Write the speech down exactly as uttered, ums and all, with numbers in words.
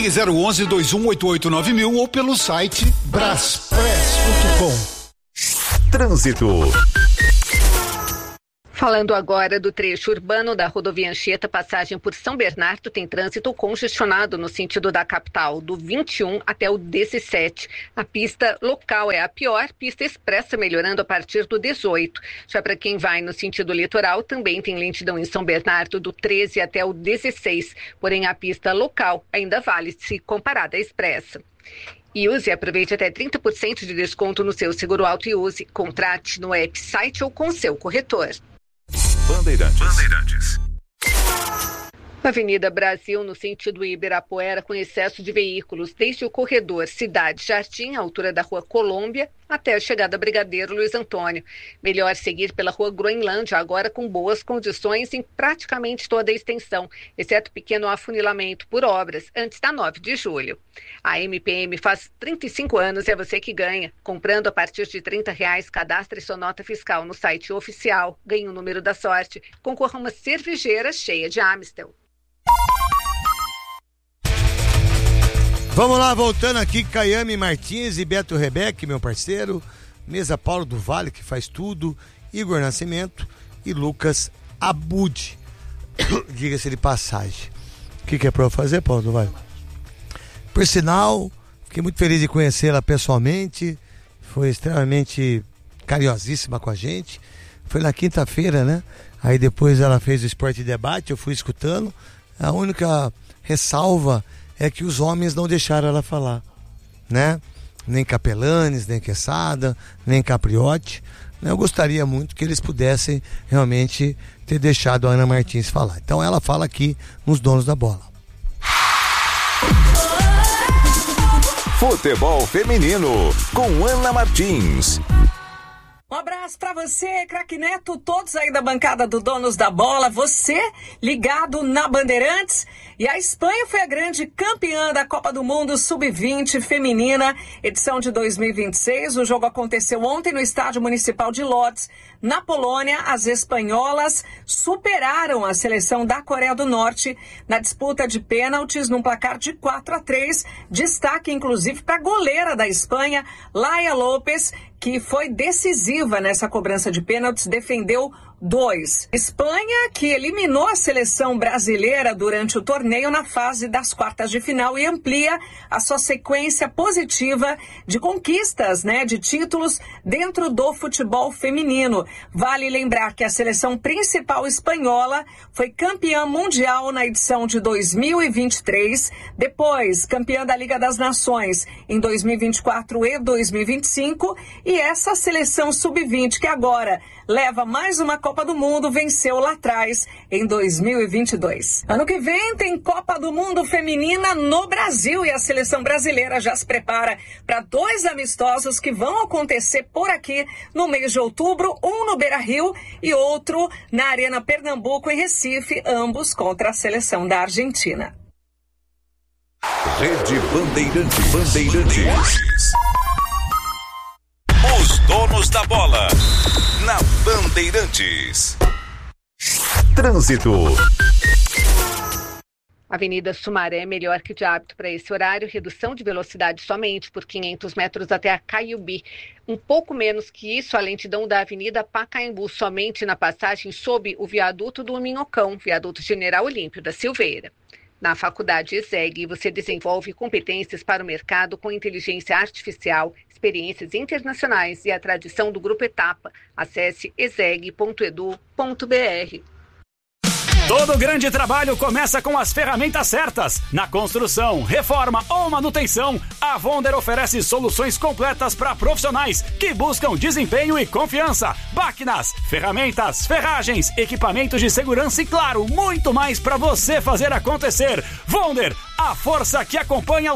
Ligue zero onze, dois um oito oito nove mil ou pelo site braspress ponto com. Trânsito. Falando agora do trecho urbano da rodovia Anchieta, passagem por São Bernardo, tem trânsito congestionado no sentido da capital, do vinte e um até o dezessete. A pista local é a pior, pista expressa melhorando a partir do dezoito. Já para quem vai no sentido litoral, também tem lentidão em São Bernardo, do treze até o dezesseis. Porém, a pista local ainda vale se comparada à expressa. E use e aproveite até trinta por cento de desconto no seu seguro auto e use. Contrate no app, site ou com seu corretor. Bandeirantes. Bandeirantes. Avenida Brasil, no sentido Ibirapuera, com excesso de veículos, desde o corredor Cidade Jardim, à altura da Rua Colômbia, até a chegada Brigadeiro Luiz Antônio. Melhor seguir pela Rua Groenlândia, agora com boas condições em praticamente toda a extensão, exceto pequeno afunilamento por obras, antes da nove de julho. A M P M faz trinta e cinco anos e é você que ganha. Comprando a partir de trinta reais, cadastre sua nota fiscal no site oficial, ganhe o número da sorte, concorra a uma cervejeira cheia de Amstel. Vamos lá, voltando aqui, Caiame Martins e Beto Rebeque, meu parceiro, Mesa Paulo do Vale, que faz tudo, Igor Nascimento e Lucas Abud. Diga-se de passagem. O que, que é pra eu fazer, Paulo do Vale? Por sinal, fiquei muito feliz de conhecê-la pessoalmente, foi extremamente carinhosíssima com a gente. Foi na quinta-feira, né? Aí depois ela fez o Esporte Debate, eu fui escutando. A única ressalva é que os homens não deixaram ela falar, né? Nem Capelanes, nem Quesada, nem Capriotti. Eu gostaria muito que eles pudessem realmente ter deixado a Ana Martins falar. Então ela fala aqui nos Donos da Bola. Futebol Feminino, com Ana Martins. Um abraço pra você, craque Neto, todos aí da bancada do Donos da Bola, você ligado na Bandeirantes. E a Espanha foi a grande campeã da Copa do Mundo sub vinte feminina, edição de dois mil e vinte e seis. O jogo aconteceu ontem no Estádio Municipal de Lodz, na Polônia. As espanholas superaram a seleção da Coreia do Norte na disputa de pênaltis num placar de quatro a três. Destaque, inclusive, para a goleira da Espanha, Laia Lopes, que foi decisiva nessa cobrança de pênaltis, defendeu dois. Espanha, que eliminou a seleção brasileira durante o torneio na fase das quartas de final e amplia a sua sequência positiva de conquistas, né, de títulos dentro do futebol feminino. Vale lembrar que a seleção principal espanhola foi campeã mundial na edição de dois mil e vinte e três, depois campeã da Liga das Nações em dois mil e vinte e quatro e dois mil e vinte e cinco, e essa seleção sub vinte que agora leva mais uma Copa do Mundo, venceu lá atrás em dois mil e vinte e dois. Ano que vem tem Copa do Mundo feminina no Brasil e a seleção brasileira já se prepara para dois amistosos que vão acontecer por aqui no mês de outubro, um no Beira-Rio e outro na Arena Pernambuco em Recife, ambos contra a seleção da Argentina. Rede Bandeirantes. Bandeirantes. Os Donos da Bola, na Bandeirantes. Trânsito. Avenida Sumaré, melhor que de hábito para esse horário, redução de velocidade somente por quinhentos metros até a Caiubi. Um pouco menos que isso, a lentidão da Avenida Pacaembu, somente na passagem sob o viaduto do Minhocão, viaduto General Olímpio da Silveira. Na Faculdade ESEG, você desenvolve competências para o mercado com inteligência artificial, experiências internacionais e a tradição do Grupo Etapa. Acesse eseg ponto edu ponto br. Todo grande trabalho começa com as ferramentas certas. Na construção, reforma ou manutenção, a Vonder oferece soluções completas para profissionais que buscam desempenho e confiança. Máquinas, ferramentas, ferragens, equipamentos de segurança e, claro, muito mais para você fazer acontecer. Vonder, a força que acompanha o